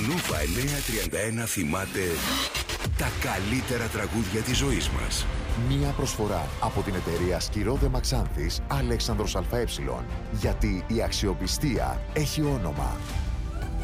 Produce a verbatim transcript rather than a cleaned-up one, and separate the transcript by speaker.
Speaker 1: Νούβα εννιακόσια τριάντα ένα θυμάται τα καλύτερα τραγούδια της ζωής μας.
Speaker 2: Μία προσφορά από την εταιρεία Σκυρόδε Μαξάνθης Αλέξανδρος ΑΕ. Γιατί η αξιοπιστία έχει όνομα.